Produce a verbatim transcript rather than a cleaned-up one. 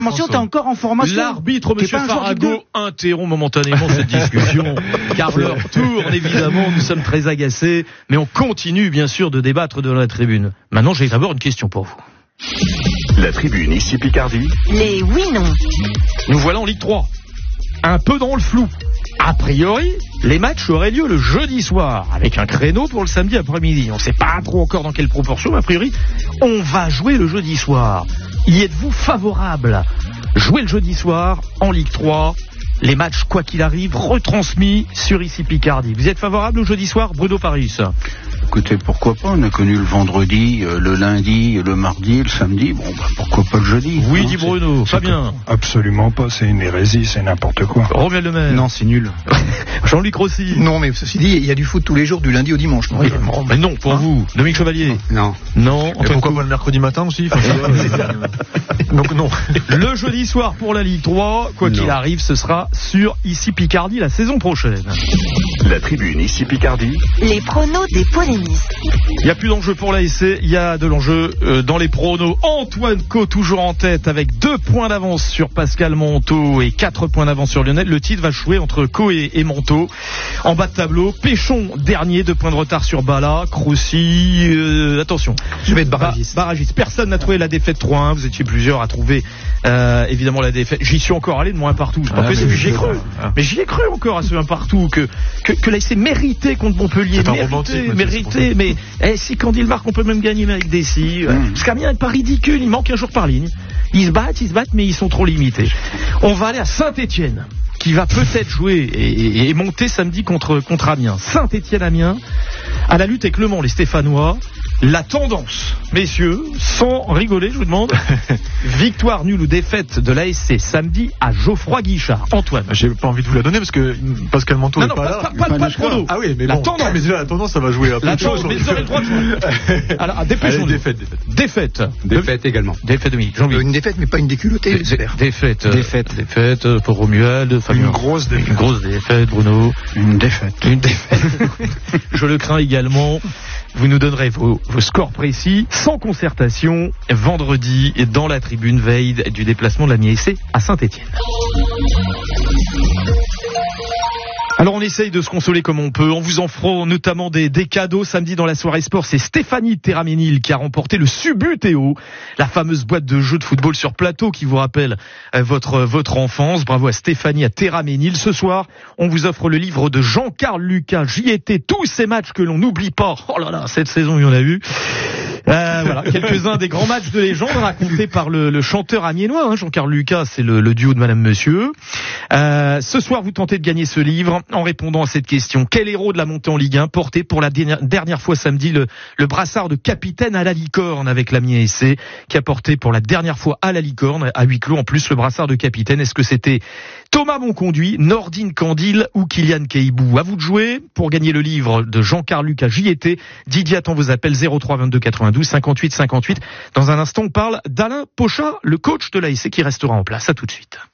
T'es encore en formation. L'arbitre, monsieur Farago, interrompt momentanément cette discussion, car l'heure tourne, évidemment, nous sommes très agacés, mais on continue, bien sûr, de débattre dans la tribune. Maintenant, j'ai d'abord une question pour vous. La tribune, ici Picardie. Les oui-non. Nous voilà en Ligue trois. Un peu dans le flou. A priori, les matchs auraient lieu le jeudi soir, avec un créneau pour le samedi après-midi. On ne sait pas trop encore dans quelle proportion, mais a priori, on va jouer le jeudi soir. Y êtes-vous favorable? Jouer le jeudi soir en Ligue trois, les matchs, quoi qu'il arrive, retransmis sur ici Picardie. Vous êtes favorable au jeudi soir, Bruno Paris? Écoutez, pourquoi pas? On a connu le vendredi, euh, le lundi, le mardi, le samedi. Bon, bah, pourquoi pas le jeudi? Oui, non, dit Bruno. Fabien? Absolument pas, c'est une hérésie, c'est n'importe quoi. Romuald Le Maire? Non, c'est nul. Jean-Luc Rossi? Non, mais ceci dit, il y a du foot tous les jours, du lundi au dimanche. Oui, bon, mais non, pour hein vous. Dominique Chevalier? Non. Non. Et pourquoi pas le mercredi matin aussi? Donc non. Le jeudi soir pour la Ligue trois, quoi qu'il arrive, ce sera sur ici Picardie la saison prochaine. La tribune, ici Picardie. Les pronos des polémistes. Il n'y a plus d'enjeu pour l'A S C, il y a de l'enjeu euh, dans les pronos. Antoine Co toujours en tête avec deux points d'avance sur Pascal Monteau et quatre points d'avance sur Lionel. Le titre va jouer entre Co et, et Monteau. En bas de tableau, Péchon dernier, deux points de retard sur Bala. Croussi, euh, attention. Je vais être barragiste. Ba- barragiste. Personne n'a trouvé la défaite trois un. Vous étiez plusieurs à trouver euh, évidemment la défaite. J'y suis encore allé de moins un partout. C'est pas ah, possible. mais J'y ai cru. Ah. Mais j'y ai cru encore à ce un partout que que, que l'A S C méritait contre Montpellier. Mérité, mérité. Mais eh, si Candil marque, on peut même gagner avec Dessy. Mmh. Parce qu'Amiens n'est pas ridicule. Il manque un jour par ligne. Ils se battent, ils se battent, mais ils sont trop limités. On va aller à Saint-Étienne, qui va peut-être jouer et, et, et monter samedi contre, contre Amiens. Saint-Étienne-Amiens, à la lutte avec Le Mans, les Stéphanois. La tendance, messieurs, sans rigoler, je vous demande, victoire nulle ou défaite de l'A S C samedi à Geoffroy Guichard. Antoine. J'ai pas envie de vous la donner parce que Pascal Monteau non, n'est non, pas, pas là. là. Pas, pas, pas de prono. Ah oui, mais la bon. tendance. Mais déjà, la tendance, ça va jouer à la tendance, mais vous aurez le droit de jouer. Alors, dépêchons. Défaite, défaite. Défaite. Défaite également. Défaite, Dominique. Jean-Louis. Euh, une défaite, mais pas une déculottée, j'espère. Défaite. Défaite. Défaite pour Romuald. Fabien. Une grosse défaite. Une grosse défaite, Bruno. Une défaite. Une défaite. Je le crains également. Vous nous donnerez vos, vos scores précis, sans concertation, vendredi, dans la tribune veille du déplacement de l'Amiens S C à Saint-Étienne. Alors on essaye de se consoler comme on peut. On vous en fera notamment des, des cadeaux samedi dans la soirée sport. C'est Stéphanie Terraménil qui a remporté le Subutéo, la fameuse boîte de jeux de football sur plateau qui vous rappelle euh, votre votre enfance. Bravo à Stéphanie à Terraménil. Ce soir, on vous offre le livre de Jean-Carl Lucas. J'y étais, tous ces matchs que l'on n'oublie pas. Oh là là, cette saison il y en a eu. Euh, voilà, quelques-uns des grands matchs de légende racontés par le, le chanteur amiénois, hein, Jean-Carl Lucas, c'est le, le duo de Madame Monsieur. Euh, ce soir, vous tentez de gagner ce livre en répondant à cette question. Quel héros de la montée en Ligue un portait pour la dernière, dernière fois samedi le, le brassard de capitaine à la licorne avec l'Amiens S C, qui a porté pour la dernière fois à la licorne, à huis clos en plus, le brassard de capitaine? Est-ce que c'était Thomas Monconduit, Nordine Candil ou Kylian Keibou? À vous de jouer pour gagner le livre de Jean-Carl Lucas. J'y étais. Didier attend vos appels zéro trois vingt-deux quatre-vingt-douze cinquante-huit cinquante-huit. Dans un instant, on parle d'Alain Pochat, le coach de l'A S C qui restera en place. À tout de suite.